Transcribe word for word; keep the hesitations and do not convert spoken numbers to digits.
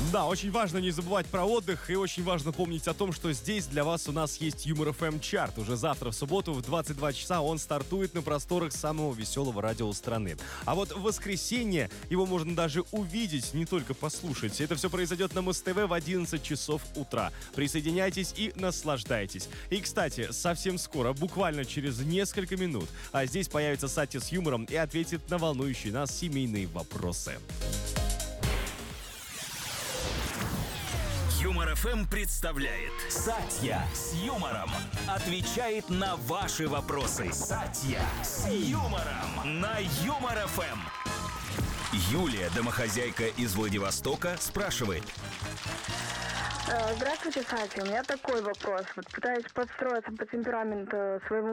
Да, очень важно не забывать про отдых и очень важно помнить о том, что здесь для вас у нас есть Юмор эф эм чарт. Уже завтра в субботу в двадцать два часа он стартует на просторах самого веселого радио страны. А вот в воскресенье его можно даже увидеть, не только послушать. Это все произойдет на Муз-ТВ в одиннадцать часов утра. Присоединяйтесь и наслаждайтесь. И, кстати, совсем скоро, буквально через несколько минут, а здесь появится Сатья с юмором и ответит на волнующие нас семейные вопросы. Юмор эф эм представляет Сатья с юмором. Отвечает на ваши вопросы. Сатья с юмором на Юмор эф эм. Юлия, домохозяйка из Владивостока, спрашивает. Здравствуйте, Сатья. У меня такой вопрос. Вот пытаюсь подстроиться по темпераменту своему